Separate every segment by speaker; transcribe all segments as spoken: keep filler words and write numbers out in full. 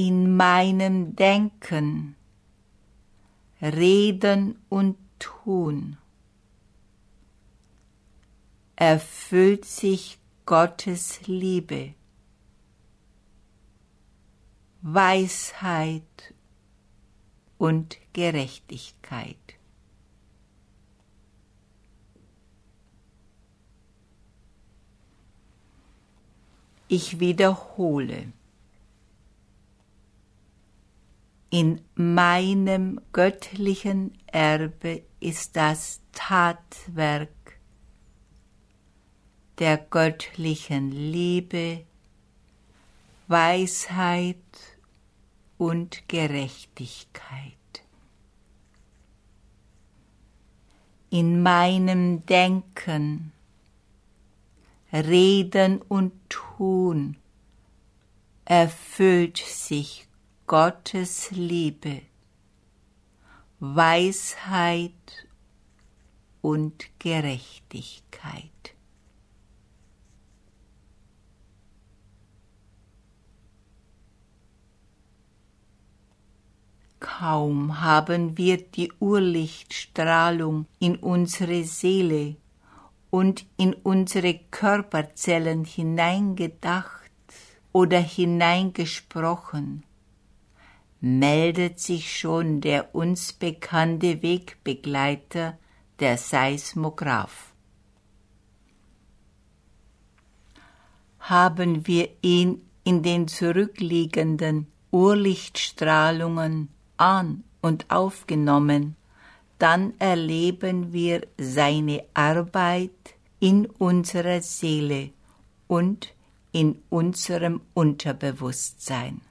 Speaker 1: in meinem Denken, Reden und Tun erfüllt sich Gottes Liebe, Weisheit und Gerechtigkeit. Ich wiederhole. In meinem göttlichen Erbe ist das Tatwerk der göttlichen Liebe, Weisheit und Gerechtigkeit. In meinem Denken, Reden und Tun erfüllt sich Gottes Liebe, Weisheit und Gerechtigkeit. Kaum haben wir die Urlichtstrahlung in unsere Seele und in unsere Körperzellen hineingedacht oder hineingesprochen, meldet sich schon der uns bekannte Wegbegleiter, der Seismograph. Haben wir ihn in den zurückliegenden Urlichtstrahlungen an- und aufgenommen, dann erleben wir seine Arbeit in unserer Seele und in unserem Unterbewusstsein.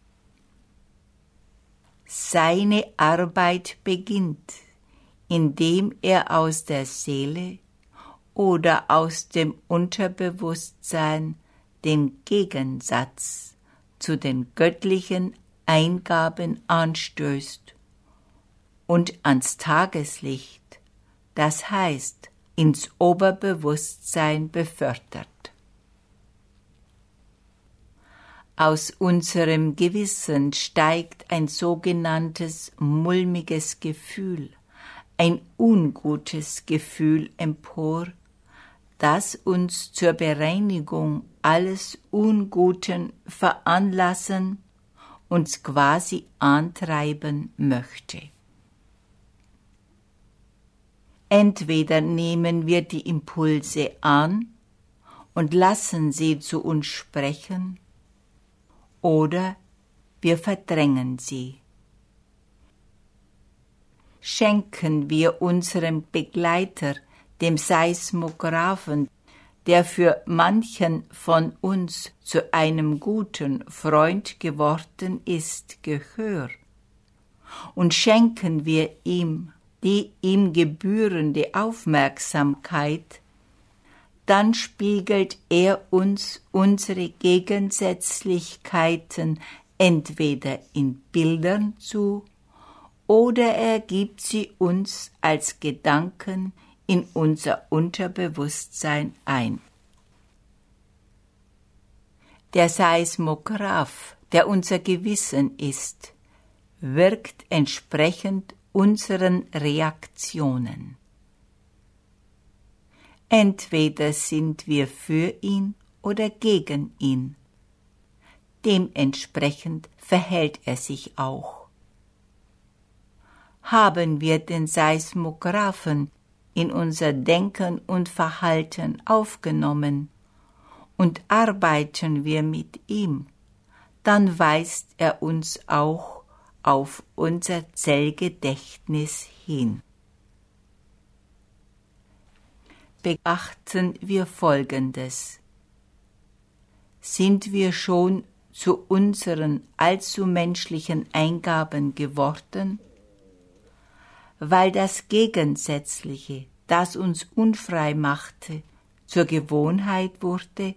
Speaker 1: Seine Arbeit beginnt, indem er aus der Seele oder aus dem Unterbewusstsein den Gegensatz zu den göttlichen Eingaben anstößt und ans Tageslicht, das heißt ins Oberbewusstsein befördert. Aus unserem Gewissen steigt ein sogenanntes mulmiges Gefühl, ein ungutes Gefühl empor, das uns zur Bereinigung alles Unguten veranlassen, uns quasi antreiben möchte. Entweder nehmen wir die Impulse an und lassen sie zu uns sprechen, oder wir verdrängen sie. Schenken wir unserem Begleiter, dem Seismographen, der für manchen von uns zu einem guten Freund geworden ist, Gehör, und schenken wir ihm die ihm gebührende Aufmerksamkeit, dann spiegelt er uns unsere Gegensätzlichkeiten entweder in Bildern zu oder er gibt sie uns als Gedanken in unser Unterbewusstsein ein. Der Seismograph, der unser Gewissen ist, wirkt entsprechend unseren Reaktionen. Entweder sind wir für ihn oder gegen ihn. Dementsprechend verhält er sich auch. Haben wir den Seismographen in unser Denken und Verhalten aufgenommen und arbeiten wir mit ihm, dann weist er uns auch auf unser Zellgedächtnis hin. Beachten wir Folgendes. Sind wir schon zu unseren allzu menschlichen Eingaben geworden? Weil das Gegensätzliche, das uns unfrei machte, zur Gewohnheit wurde,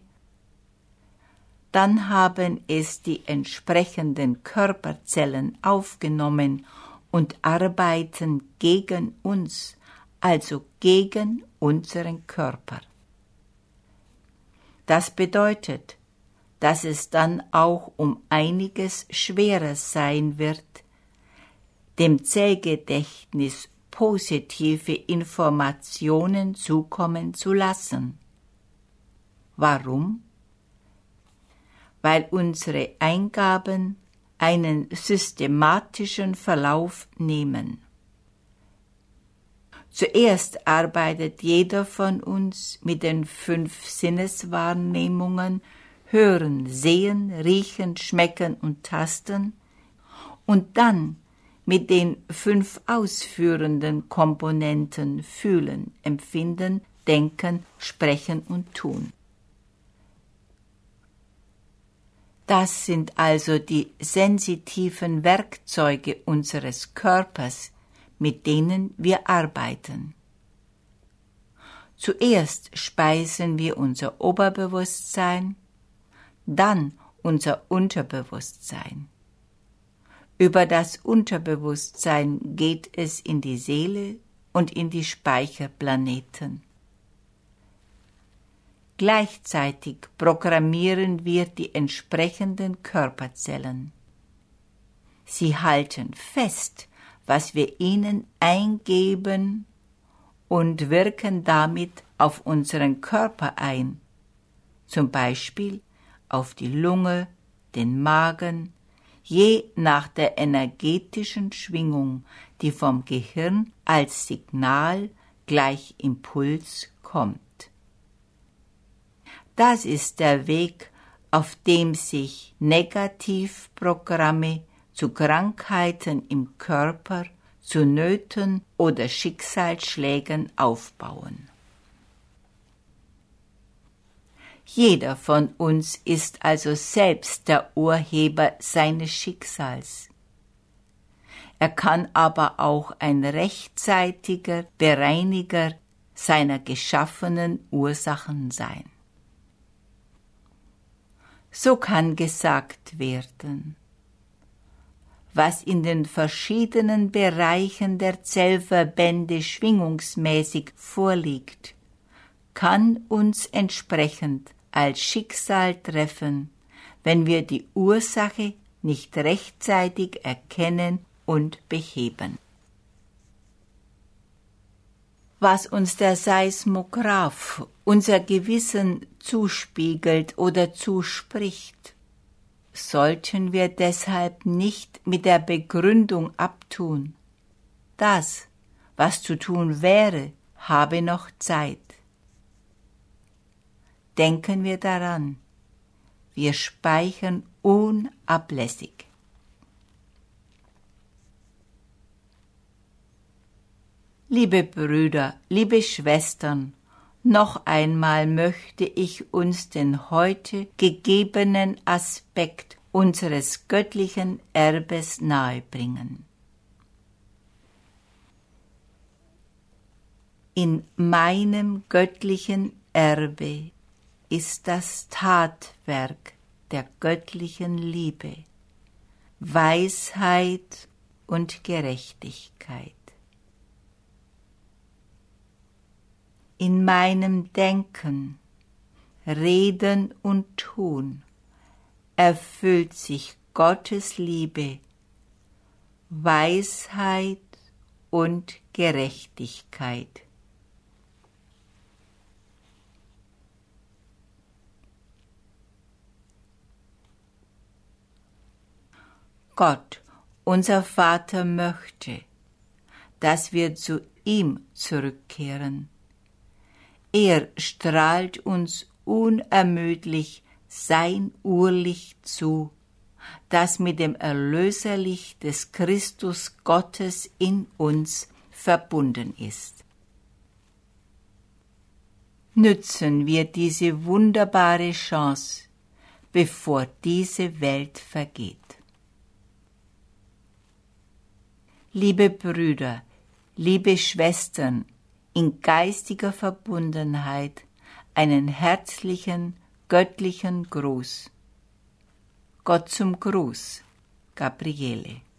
Speaker 1: dann haben es die entsprechenden Körperzellen aufgenommen und arbeiten gegen uns, also gegen unseren Körper. Das bedeutet, dass es dann auch um einiges schwerer sein wird, dem Zellgedächtnis positive Informationen zukommen zu lassen. Warum? Weil unsere Eingaben einen systematischen Verlauf nehmen. Zuerst arbeitet jeder von uns mit den fünf Sinneswahrnehmungen Hören, Sehen, Riechen, Schmecken und Tasten und dann mit den fünf ausführenden Komponenten Fühlen, Empfinden, Denken, Sprechen und Tun. Das sind also die sensitiven Werkzeuge unseres Körpers, mit denen wir arbeiten. Zuerst speisen wir unser Oberbewusstsein, dann unser Unterbewusstsein. Über das Unterbewusstsein geht es in die Seele und in die Speicherplaneten. Gleichzeitig programmieren wir die entsprechenden Körperzellen. Sie halten fest, was wir ihnen eingeben und wirken damit auf unseren Körper ein, zum Beispiel auf die Lunge, den Magen, je nach der energetischen Schwingung, die vom Gehirn als Signal gleich Impuls kommt. Das ist der Weg, auf dem sich Negativprogramme zu Krankheiten im Körper, zu Nöten oder Schicksalsschlägen aufbauen. Jeder von uns ist also selbst der Urheber seines Schicksals. Er kann aber auch ein rechtzeitiger Bereiniger seiner geschaffenen Ursachen sein. So kann gesagt werden, was in den verschiedenen Bereichen der Zellverbände schwingungsmäßig vorliegt, kann uns entsprechend als Schicksal treffen, wenn wir die Ursache nicht rechtzeitig erkennen und beheben. Was uns der Seismograph, unser Gewissen, zuspiegelt oder zuspricht, sollten wir deshalb nicht mit der Begründung abtun. Das, was zu tun wäre, habe noch Zeit. Denken wir daran, wir speichern unablässig. Liebe Brüder, liebe Schwestern, noch einmal möchte ich uns den heute gegebenen Aspekt unseres göttlichen Erbes nahebringen. In meinem göttlichen Erbe ist das Tatwerk der göttlichen Liebe, Weisheit und Gerechtigkeit. In meinem Denken, Reden und Tun erfüllt sich Gottes Liebe, Weisheit und Gerechtigkeit. Gott, unser Vater, möchte, dass wir zu ihm zurückkehren. Er strahlt uns unermüdlich sein Urlicht zu, das mit dem Erlöserlicht des Christus Gottes in uns verbunden ist. Nützen wir diese wunderbare Chance, bevor diese Welt vergeht. Liebe Brüder, liebe Schwestern, in geistiger Verbundenheit einen herzlichen, göttlichen Gruß. Gott zum Gruß, Gabriele.